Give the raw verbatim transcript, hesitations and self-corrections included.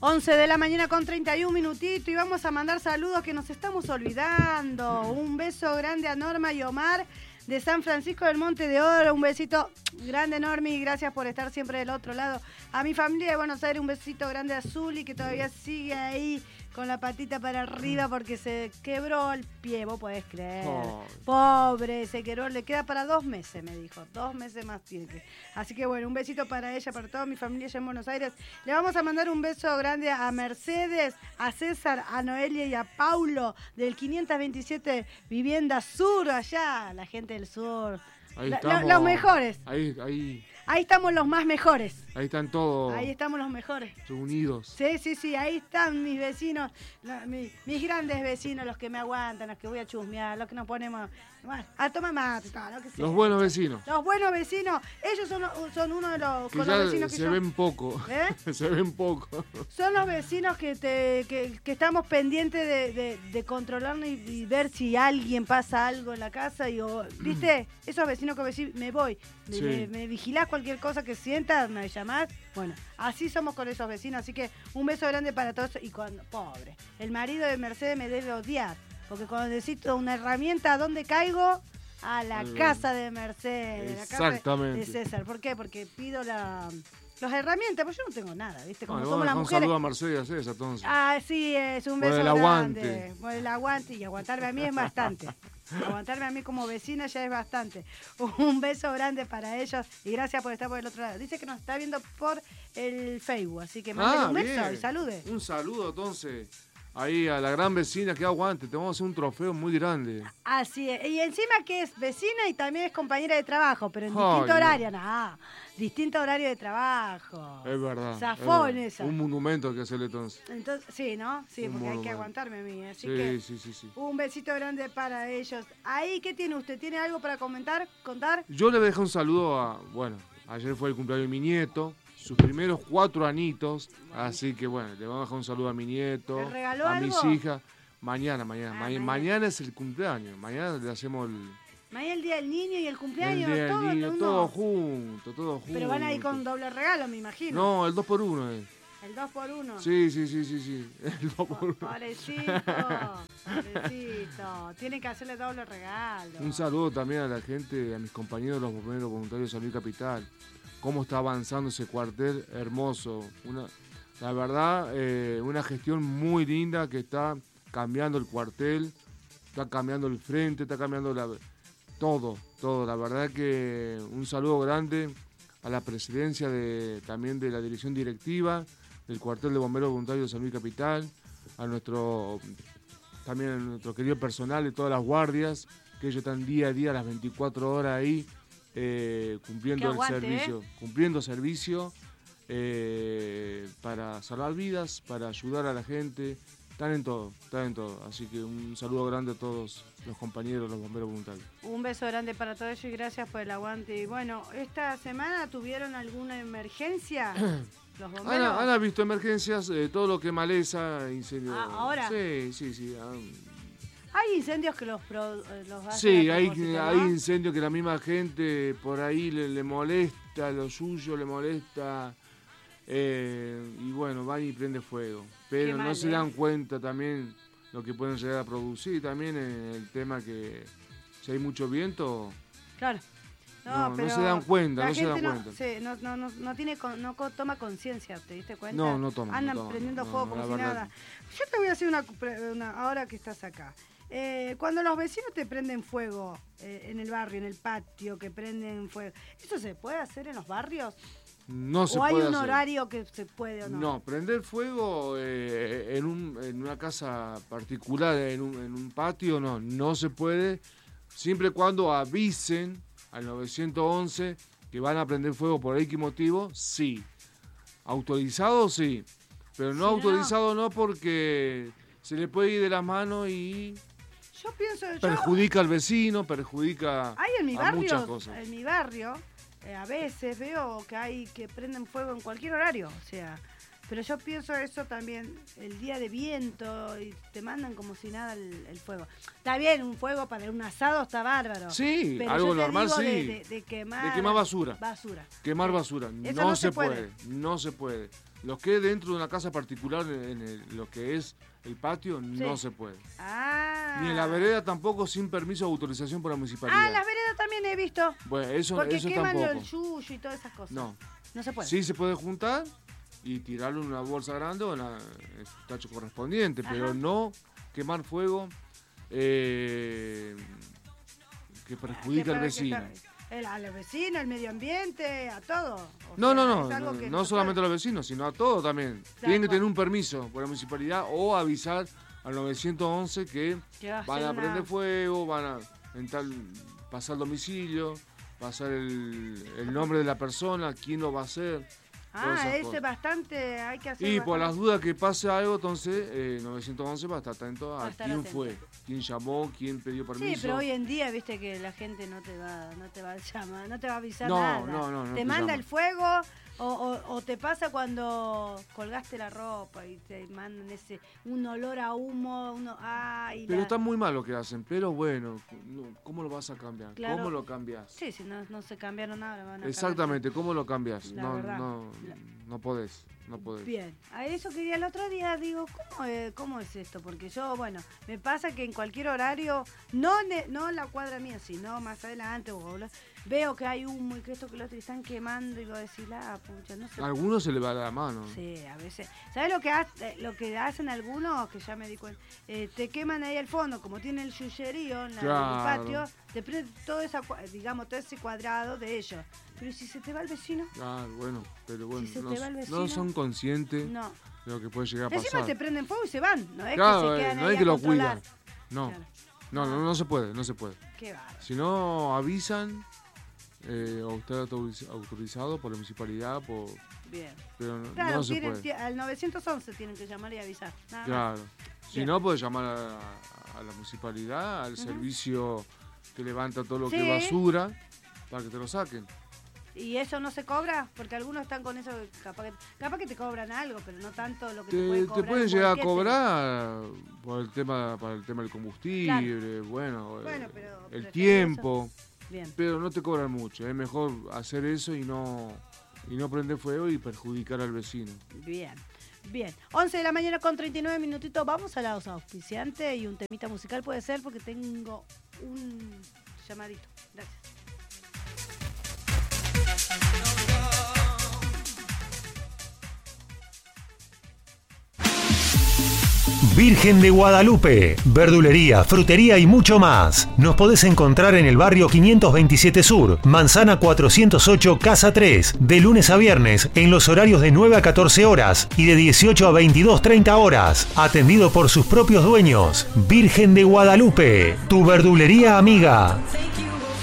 once de la mañana con treinta y un minutitos y vamos a mandar saludos que nos estamos olvidando. Un beso grande a Norma y Omar de San Francisco del Monte de Oro. Un besito grande, Normi, gracias por estar siempre del otro lado. A mi familia de Buenos Aires, un besito grande a Zuli, que todavía sigue ahí con la patita para arriba porque se quebró el pie, vos podés creer. Oh. Pobre, se quebró, le queda para dos meses, me dijo. Dos meses más tiene que. Así que bueno, un besito para ella, para toda mi familia allá en Buenos Aires. Le vamos a mandar un beso grande a Mercedes, a César, a Noelia y a Paulo del quinientos veintisiete Vivienda Sur, allá, la gente del sur. Ahí la, estamos, los mejores. Ahí, ahí. Ahí estamos los más mejores. Ahí están todos. Ahí estamos los mejores. Reunidos. Sí, sí, sí. Ahí están mis vecinos, la, mi, mis grandes vecinos, los que me aguantan, los que voy a chusmear, los que nos ponemos bueno, a tomar mate, todo, lo que sea. Los buenos vecinos. Los buenos vecinos. Ellos son, son uno de los, que con ya los vecinos que se yo... ven poco. ¿Eh? Se ven poco. Son los vecinos que, te, que, que estamos pendientes de, de, de controlarnos y, y ver si alguien pasa algo en la casa. Y, o, ¿viste? Esos vecinos que me decís, me voy. Sí. Me, me vigilás cualquier cosa que sientas, me llamás. Bueno, así somos con esos vecinos. Así que un beso grande para todos. Y cuando, pobre, el marido de Mercedes me debe odiar. Porque cuando necesito una herramienta, ¿a dónde caigo? A la mm. casa de Mercedes. Exactamente. La casa de César. ¿Por qué? Porque pido la... las herramientas, pues yo no tengo nada, ¿viste? Como bueno, somos las un mujeres. Un saludo a Mercedes y a César, entonces. Ah, sí, es un beso por el grande. Aguante. Por el aguante. Y aguantarme a mí es bastante. Aguantarme a mí como vecina ya es bastante. Un beso grande para ellos y gracias por estar por el otro lado. Dice que nos está viendo por el Facebook, así que mándale ah, un beso bien. y salude. Un saludo, entonces. Ahí a la gran vecina que aguante, te vamos a hacer un trofeo muy grande. Así es, y encima que es vecina y también es compañera de trabajo, pero en distinto Ay, horario, no. Nah, distinto horario de trabajo. Es verdad. Zafón es esa. Un monumento que hacerle entonces. Entonces, sí, ¿no? Sí, un porque monumento. hay que aguantarme a mí, así sí, que sí, sí, sí. Un besito grande para ellos. Ahí, ¿qué tiene usted? ¿Tiene algo para comentar, contar? Yo le dejé un saludo a, bueno, ayer fue el cumpleaños de mi nieto. Sus primeros cuatro anitos, así que bueno, le vamos a dejar un saludo a mi nieto, ¿Te regaló a algo? mis hijas. Mañana, mañana, Ah, ma- mañana. mañana es el cumpleaños, mañana le hacemos el, Mañana el día del niño y el cumpleaños, el día del todo, niño, uno. todo junto, todo junto. Pero van a ir con doble regalo, me imagino. No, el dos por uno es. El dos por uno. Sí, sí, sí, sí, sí, el dos por uno. Pobrecito, pobrecito. Tienen que hacerle doble regalo. Un saludo también a la gente, a mis compañeros, los bomberos voluntarios de San Luis Capital. Cómo está avanzando ese cuartel hermoso. Una, la verdad, eh, una gestión muy linda que está cambiando el cuartel, está cambiando el frente, está cambiando la, todo, todo. La verdad que un saludo grande a la presidencia de, también de la dirección directiva del cuartel de bomberos voluntarios de San Luis Capital, a nuestro, también a nuestro querido personal de todas las guardias, que ellos están día a día, las veinticuatro horas ahí, eh, cumpliendo aguante, el servicio, ¿eh? cumpliendo servicio eh, para salvar vidas, para ayudar a la gente. Están en todo, están en todo. Así que un saludo grande a todos los compañeros, los bomberos voluntarios. Un beso grande para todos ellos y gracias por el aguante. Y bueno, ¿esta semana tuvieron alguna emergencia? ¿Los bomberos? Han, han visto emergencias, eh, todo lo que maleza, incendios. Ah, ¿ahora? Sí, sí, sí. Han... Hay incendios que los, pro, los hacen Sí, a hay, propósito, hay ¿no? incendios que la misma gente por ahí le, le molesta, lo suyo le molesta. Eh, y bueno, va y prende fuego. Pero Qué no mal, se ¿eh? dan cuenta también lo que pueden llegar a producir. También el tema que si hay mucho viento, Claro. no, no pero se dan cuenta, la no se gente dan no, cuenta. sí, no, no, no, no tiene, con- no co- toma conciencia, ¿te diste cuenta? No, no toma, Andan no toma, prendiendo no, fuego no, como la si verdad. nada. Yo te voy a hacer una, pre- una ahora que estás acá. Eh, cuando los vecinos te prenden fuego eh, en el barrio, en el patio, que prenden fuego, ¿eso se puede hacer en los barrios? No se ¿O hay puede un hacer. horario que se puede o no? No, prender fuego eh, en, un, en una casa particular, en un, en un patio, no, no se puede, siempre y cuando avisen al nueve once que van a prender fuego por X motivo, sí. Autorizado, sí, pero no Si no, autorizado no porque se le puede ir de las manos y Yo pienso... yo- perjudica al vecino, perjudica Hay en mi a muchas barrio, cosas. en mi barrio, eh, a veces veo que hay que prenden fuego en cualquier horario, o sea, pero yo pienso eso también, el día de viento, y te mandan como si nada el, el fuego. Está bien, un fuego para un asado está bárbaro. Sí, pero algo yo te normal digo sí. De, de- de quemar, De quemar basura. basura. Quemar basura, Eso no, no se se puede. puede. no se puede. Lo que es dentro de una casa particular, en el- lo que es el patio, Sí. no se puede. Ah. Ni en la vereda tampoco sin permiso o autorización por la municipalidad. Ah, las veredas también he visto. Bueno, eso, Porque eso queman tampoco. el yuyo y todas esas cosas. No. No se puede. Sí se puede juntar y tirarlo en una bolsa grande o en, la- en su tacho correspondiente, Ajá. pero no quemar fuego eh, que perjudica Que al para- vecino. que está- el- al vecino, al medio ambiente, a todo. O No, sea, no, no, es algo no, que no se solamente a puede. los vecinos, sino a todos también. Tal Tienen que cual. tener un permiso por la municipalidad o avisar al nueve once que Que va a van ser a una- prender fuego, van a en tal, pasar el domicilio, pasar el, el nombre de la persona, quién lo va a hacer. todas Ah, esas ese cosas. bastante, hay que hacer Y por las bastante. dudas que pase algo, entonces eh, nueve once va a estar atento Va a a estar quién atento. fue, quién llamó, quién pidió permiso. Sí, pero hoy en día, viste que la gente no te va, no te va a llamar, no te va a avisar No, nada. no, no, no te te manda llama. el fuego o, o- o te pasa cuando colgaste la ropa y te mandan ese un olor a humo, uno, ay, Pero la- está muy mal lo que hacen, pero bueno, no, ¿cómo lo vas a cambiar? Claro. ¿Cómo lo cambias? Sí, si no, no se cambiaron nada, lo van a cambiar. Exactamente, ¿cómo lo cambias? La No, verdad. no, La- no podés, no podés. Bien, a eso quería el otro día, digo, ¿cómo, eh, ¿cómo es esto? Porque yo, bueno, me pasa que en cualquier horario, no ne- no en la cuadra mía, sino más adelante, o bla, veo que hay humo y que esto que lo otro y están quemando y vos decís, la pucha, no sé. A algunos se le va la mano. Sí, a veces. ¿Sabes lo que, hace- lo que hacen algunos? Que ya me di cuenta. Eh, te queman ahí al fondo, como tiene el yuyerío en, la- en Claro. el patio, te prende todo, esa, cua- digamos, todo ese cuadrado de ellos. Pero si se te va el vecino, Ah, bueno, pero bueno, Si se no, te va el no vecino, son conscientes no. de lo que puede llegar a Encima pasar. te prenden fuego y se van, no es Claro, que se eh, quedan no ahí es que a lo controlar. cuidan. No, Claro. no, no, no se puede, no se puede. Qué bárbaro. Si no avisan, eh, o está autoriz- autorizado por la municipalidad, por, Bien. pero no, Claro, no se tienen- puede. ti- al nueve once tienen que llamar y avisar. Nada más. Claro. Si Bien. no, puedes llamar a, a la municipalidad, al servicio que levanta todo lo que Sí. es basura, para que te lo saquen. ¿Y eso no se cobra? Porque algunos están con eso, capaz que, capaz que te cobran algo, pero no tanto lo que te, Te, pueden te cobrar. pueden un llegar a bolquete. cobrar por el tema, para el tema del combustible, bueno, Bueno, eh, pero el prefiero tiempo, Bien. pero no te cobran mucho. Es mejor hacer eso y no y no prender fuego y perjudicar al vecino. Bien, bien. once de la mañana con treinta y nueve minutitos. Vamos a los auspiciantes y un temita musical puede ser porque tengo un llamadito. Gracias. Virgen de Guadalupe, verdulería, frutería y mucho más. Nos podés encontrar en el barrio quinientos veintisiete Sur, Manzana cuatrocientos ocho, Casa tres, de lunes a viernes en los horarios de nueve a catorce horas y de dieciocho a veintidós treinta horas. Atendido por sus propios dueños. Virgen de Guadalupe, tu verdulería amiga.